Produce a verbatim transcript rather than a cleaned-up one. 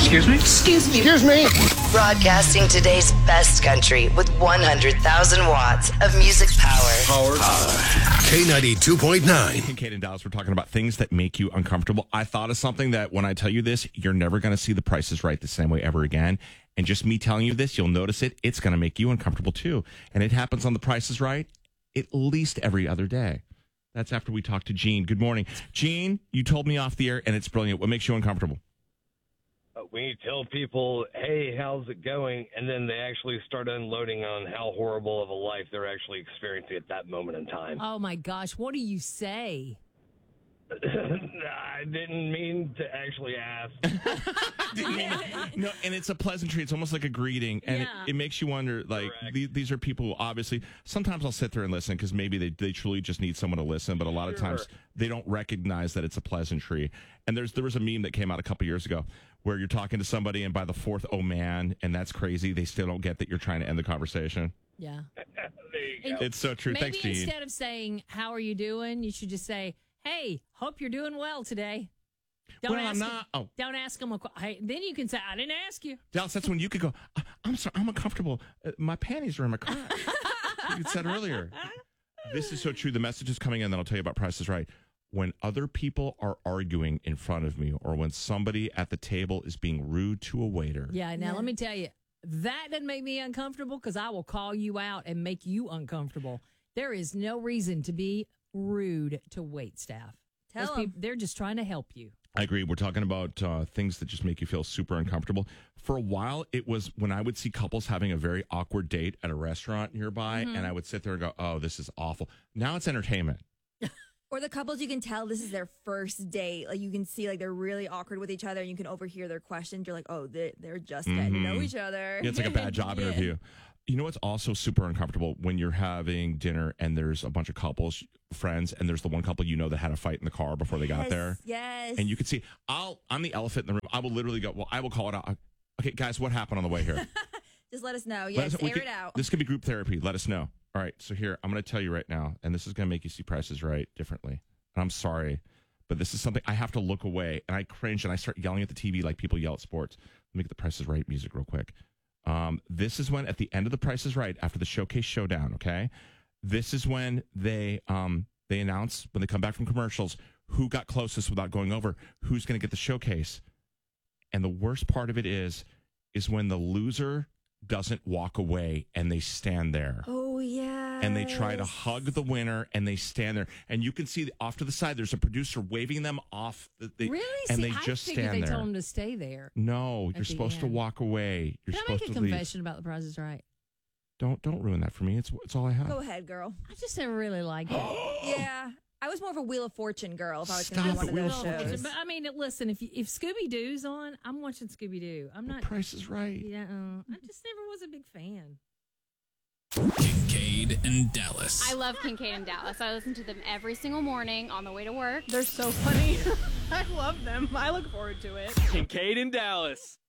Excuse me? Excuse me. Excuse me. Broadcasting today's best country with one hundred thousand watts of music power. Power. K ninety-two point nine. Kincaid and Dallas, we're talking about things that make you uncomfortable. I thought of something that when I tell you this, you're never going to see The Price is Right the same way ever again. And just me telling you this, you'll notice it. It's going to make you uncomfortable too. And it happens on The Price is Right at least every other day. That's after we talk to Gene. Good morning. Gene, you told me off the air, and it's brilliant. What makes you uncomfortable? Uh, when you tell people, hey, how's it going? And then they actually start unloading on how horrible of a life they're actually experiencing at that moment in time. Oh, my gosh. What do you say? I didn't mean to actually ask. Didn't mean it. No, and it's a pleasantry. It's almost like a greeting, and Yeah. it, it makes you wonder. Like these, these are people who obviously. Sometimes I'll sit there and listen because maybe they they truly just need someone to listen. But a lot of Sure. times they don't recognize that it's a pleasantry. And there's there was a meme that came out a couple years ago where you're talking to somebody, and by the fourth, oh man, and that's crazy. They still don't get that you're trying to end the conversation. Yeah. There you go. It's so true. Maybe Thanks, Gene. instead of saying, how are you doing, you should just say, hey, hope you're doing well today. Don't Well, I'm ask not- Them, oh. Don't ask them. A, qu- hey, then you can say, I didn't ask you. Dallas, that's when you could go, "I- I'm sorry, I'm uncomfortable. Uh, my panties are in my crotch. You said earlier. This is so true. The message is coming in, then I'll tell you about Price is Right. When other people are arguing in front of me, or when somebody at the table is being rude to a waiter. Yeah, now let me tell you, that doesn't make me uncomfortable because I will call you out and make you uncomfortable. There is no reason to be rude to wait staff. Tell Those 'em. peop- They're just trying to help you. I agree. We're talking about uh, things that just make you feel super uncomfortable. For a while, it was when I would see couples having a very awkward date at a restaurant nearby, Mm-hmm. and I would sit there and go, oh, this is awful. Now it's entertainment. Or the couples, you can tell this is their first date. Like, you can see, like, they're really awkward with each other, and you can overhear their questions. You're like, oh, they're, they're just getting to know each other. Yeah, it's like a bad job Yeah. interview. You know what's also super uncomfortable? When you're having dinner and there's a bunch of couples, friends, and there's the one couple you know that had a fight in the car before they got Yes, there. Yes. And you can see, I'll, I'm the elephant in the room. I will literally go, well, I will call it out. Okay, guys, what happened on the way here? Just let us know. Let Yes, us- we air could- it out. This could be group therapy. Let us know. All right, so here, I'm going to tell you right now, and this is going to make you see Prices Right differently. And I'm sorry, but this is something I have to look away, and I cringe, and I start yelling at the T V like people yell at sports. Let me get the Prices Right music real quick. Um, this is when, at the end of the Price is Right, after the showcase showdown, okay, this is when they um, they announce, when they come back from commercials, who got closest without going over, who's going to get the showcase. And the worst part of it is, is when the loser doesn't walk away and they stand there. Oh, yeah. And they try to hug the winner, and they stand there, and you can see off to the side. There's a producer waving them off. The, the, Really? And See, they I just figured stand they there. told them to stay there. No, at you're the supposed to end. walk away. You're Can I supposed make a to leave. confession about The Price is Right? Don't don't ruin that for me. It's it's all I have. Go ahead, girl. I just never really liked it. Yeah. I was more of a Wheel of Fortune girl if I was going to Stop do one it, of those Wheel of shows. But I mean, listen, if you, if Scooby Doo's on, I'm watching Scooby Doo. I'm not. Price is Right. Yeah, uh, I just never was a big fan. Kincaid and Dallas. I love Kincaid and Dallas. I listen to them every single morning on the way to work. They're so funny. I love them. I look forward to it. Kincaid and Dallas.